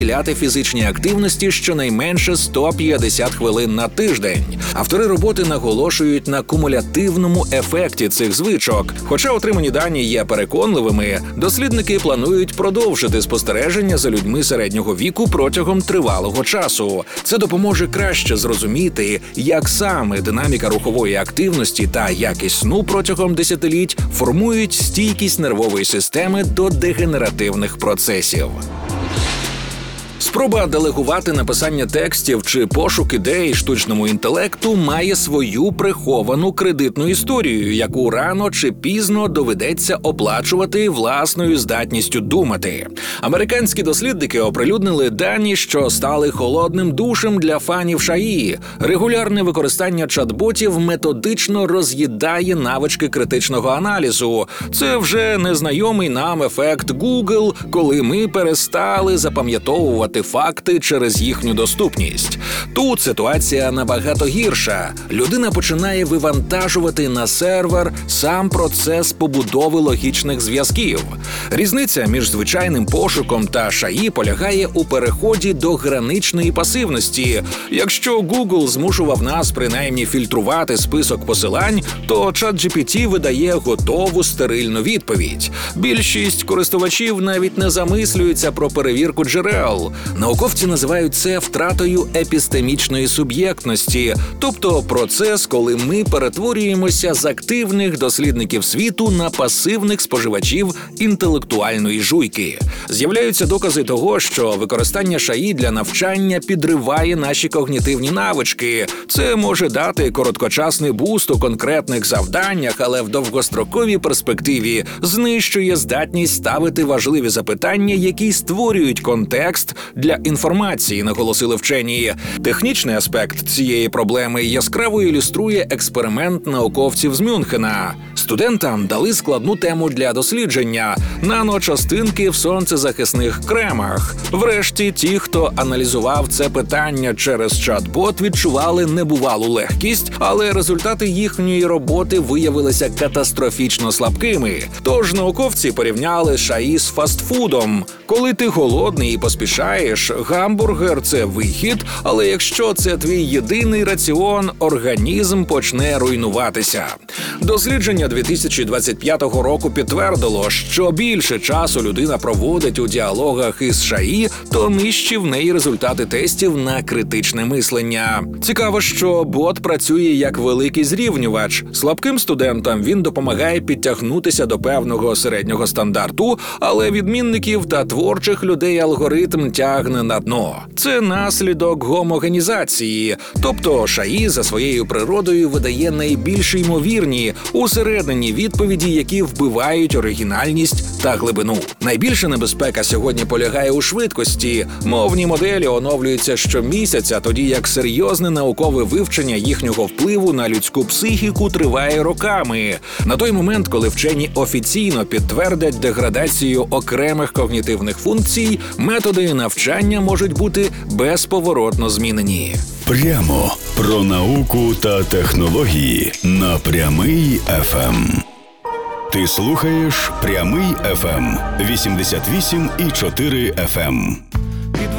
приділяти фізичній активності щонайменше 150 хвилин на тиждень. Автори роботи наголошують на кумулятивному ефекті цих звичок. Хоча отримані дані є переконливими, дослідники планують продовжити спостереження за людьми середнього віку протягом тривалого часу. Це допоможе краще зрозуміти, як саме динаміка рухової активності та якість сну протягом десятиліть формують стійкість нервової системи до дегенеративних процесів. Спроба делегувати написання текстів чи пошук ідей штучному інтелекту має свою приховану кредитну історію, яку рано чи пізно доведеться оплачувати власною здатністю думати. Американські дослідники оприлюднили дані, що стали холодним душем для фанів Шаї. Регулярне використання чат-ботів методично роз'їдає навички критичного аналізу. Це вже незнайомий нам ефект Google, коли ми перестали запам'ятовувати факти через їхню доступність. Тут ситуація набагато гірша. Людина починає вивантажувати на сервер сам процес побудови логічних зв'язків. Різниця між звичайним пошуком та Шаї полягає у переході до граничної пасивності. Якщо Google змушував нас принаймні фільтрувати список посилань, то ChatGPT видає готову стерильну відповідь. Більшість користувачів навіть не замислюються про перевірку джерел. Науковці називають це втратою епістемічної суб'єктності, тобто процес, коли ми перетворюємося з активних дослідників світу на пасивних споживачів інтелектуальної жуйки. З'являються докази того, що використання Шаї для навчання підриває наші когнітивні навички. Це може дати короткочасний буст у конкретних завданнях, але в довгостроковій перспективі знищує здатність ставити важливі запитання, які створюють контекст для інформації, наголосили вчені. Технічний аспект цієї проблеми яскраво ілюструє експеримент науковців з Мюнхена. Студентам дали складну тему для дослідження – наночастинки в сонцезахисних кремах. Врешті ті, хто аналізував це питання через чат-бот, відчували небувалу легкість, але результати їхньої роботи виявилися катастрофічно слабкими. Тож науковці порівняли Шаї з фастфудом. Коли ти голодний і поспішаєш, гамбургер – це вихід, але якщо це твій єдиний раціон, організм почне руйнуватися. Дослідження 2025 року підтвердило, що більше часу людина проводить у діалогах із Шаї, то нижчі в неї результати тестів на критичне мислення. Цікаво, що бот працює як великий зрівнювач. Слабким студентам він допомагає підтягнутися до певного середнього стандарту, але відмінників та творчих людей алгоритм тягне на дно. Це наслідок гомогенізації, тобто Шаї за своєю природою видає найбільш ймовірні усередині відповіді, які вбивають оригінальність та глибину. Найбільша небезпека сьогодні полягає у швидкості. Мовні моделі оновлюються щомісяця, тоді як серйозне наукове вивчення їхнього впливу на людську психіку триває роками. На той момент, коли вчені офіційно підтвердять деградацію окремих когнітивних функцій, методи навчання можуть бути безповоротно змінені. Прямо про науку та технології на Прямий ФМ. Ти слухаєш Прямий ФМ 88,4 FM.